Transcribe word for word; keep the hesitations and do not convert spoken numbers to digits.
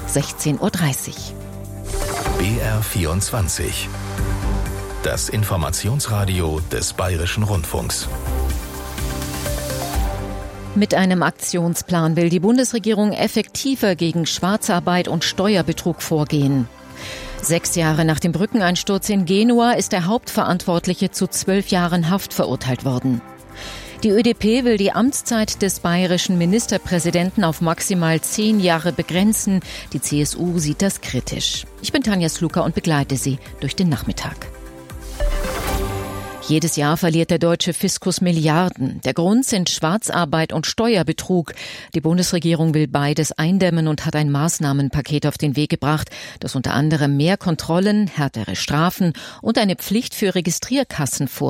sechzehn Uhr dreißig. B R vierundzwanzig. Das Informationsradio des Bayerischen Rundfunks. Mit einem Aktionsplan will die Bundesregierung effektiver gegen Schwarzarbeit und Steuerbetrug vorgehen. Sechs Jahre nach dem Brückeneinsturz in Genua ist der Hauptverantwortliche zu zwölf Jahren Haft verurteilt worden. Die Ö D P will die Amtszeit des bayerischen Ministerpräsidenten auf maximal zehn Jahre begrenzen. Die C S U sieht das kritisch. Ich bin Tanja Sluka und begleite Sie durch den Nachmittag. Jedes Jahr verliert der deutsche Fiskus Milliarden. Der Grund sind Schwarzarbeit und Steuerbetrug. Die Bundesregierung will beides eindämmen und hat ein Maßnahmenpaket auf den Weg gebracht, das unter anderem mehr Kontrollen, härtere Strafen und eine Pflicht für Registrierkassen vorsieht.